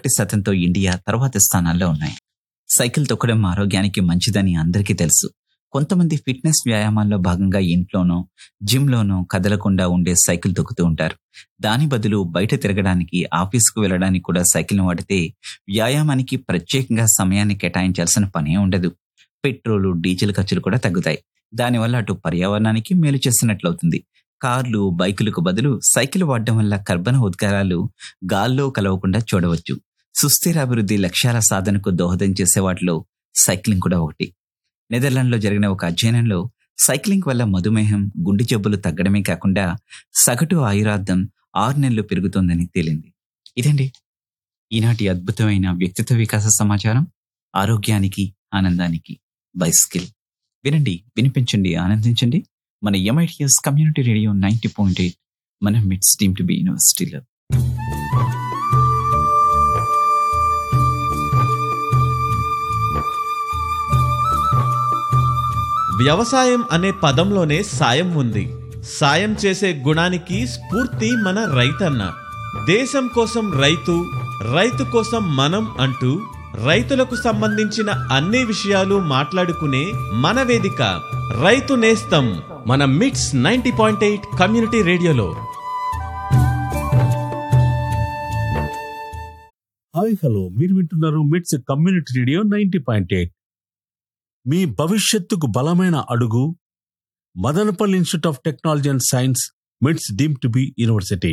1% India తర్వాతి స్థానాల్లో ఉన్నాయి. సైకిల్ తొక్కడం ఆరోగ్యానికి మంచిదని అందరికీ తెలుసు. కొంతమంది ఫిట్నెస్ వ్యాయామాల్లో భాగంగా ఇంట్లోనో జిమ్లోనో కదలకుండా ఉండే సైకిల్ తొక్కుతూ ఉంటారు. దాని బదులు బయట తిరగడానికి, ఆఫీస్కు వెళ్ళడానికి కూడా సైకిల్ను వాడితే వ్యాయామానికి ప్రత్యేకంగా సమయాన్ని కేటాయించాల్సిన పనే ఉండదు. పెట్రోలు, డీజిల్ ఖర్చులు కూడా తగ్గుతాయి. దానివల్ల అటు పర్యావరణానికి మేలు చేస్తున్నట్లవుతుంది. కార్లు, బైకులకు బదులు సైకిల్ వాడడం వల్ల కర్బన ఉద్గారాలు గాల్లో కలవకుండా చూడవచ్చు. సుస్థిర అభివృద్ధి లక్ష్యాల సాధనకు దోహదం చేసే వాటిలో సైక్లింగ్ కూడా ఒకటి. నెదర్లాండ్లో జరిగిన ఒక అధ్యయనంలో సైక్లింగ్ వల్ల మధుమేహం, గుండె జబ్బులు తగ్గడమే కాకుండా సగటు ఆయురార్థం 6 నెలలు పెరుగుతోందని తేలింది. ఇదండి ఈనాటి అద్భుతమైన వ్యక్తిత్వ వికాస సమాచారం. ఆరోగ్యానికి, ఆనందానికి బైస్కిల్. వినండి, వినిపించండి, ఆనందించండి. మన ఎంఐటిఎస్ కమ్యూనిటీ రేడియో 90.8 మన మిడ్స్ టీమ్ టు బి యూనివర్సిటీలో. వ్యవసాయం అనే పదంలోనే సాయం ఉంది. సాయం చేసే గుణానికి స్ఫూర్తి మన రైతన్న. దేశం కోసం రైతు, రైతు కోసం మనం అంటూ రైతులకు సంబంధించిన అన్ని విషయాలు మాట్లాడుకునే మన వేదిక రైతు నేస్తం మన మిట్స్ 90.8 కమ్యూనిటీ రేడియోలో. హాయ్ హలో, మీరు వింటున్నారు మిట్స్ కమ్యూనిటీ రేడియో 90.8. మీ భవిష్యత్తుకు బలమైన అడుగు Madanapalle institute of technology and science, మిట్స్ డీమ్డ్ టు బి యూనివర్సిటీ.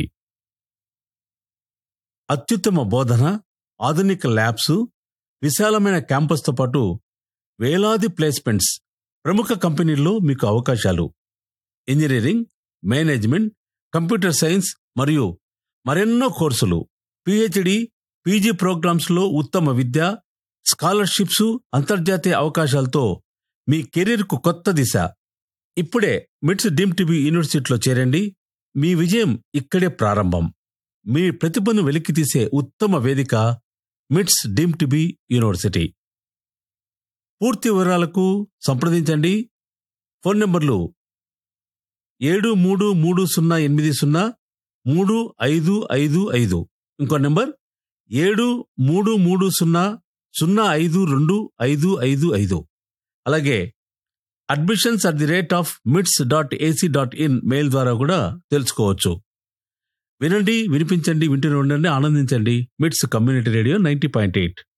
అత్యుత్తమ బోధన, ఆధునిక ల్యాబ్స్, విశాలమైన క్యాంపస్తో పాటు వేలాది ప్లేస్మెంట్స్, ప్రముఖ కంపెనీల్లో మీకు అవకాశాలు. ఇంజనీరింగ్, మేనేజ్మెంట్, కంప్యూటర్ సైన్స్ మరియు మరెన్నో కోర్సులు, పిహెచ్డి, పీజీ ప్రోగ్రామ్స్లో ఉత్తమ విద్య, స్కాలర్షిప్స్, అంతర్జాతీయ అవకాశాలతో మీ కెరీర్కు కొత్త దిశ. ఇప్పుడే మిట్స్ డీమ్డ్ టు బి యూనివర్సిటీలో చేరండి. మీ విజయం ఇక్కడే ప్రారంభం. మీ ప్రతిభను వెలికితీసే ఉత్తమ వేదిక మిట్స్ డీమ్డ్ టు బి యూనివర్సిటీ. పూర్తి వివరాలకు సంప్రదించండి. ఫోన్ నంబర్లు 7330803555. ఇంకో నంబర్ 7330052555. అలాగే admissions@mits.ac.in మెయిల్ ద్వారా కూడా తెలుసుకోవచ్చు. వినండి, వినిపించండి, వింటూనే ఉండండి, ఆనందించండి. మిట్స్ కమ్యూనిటీ రేడియో 90.8.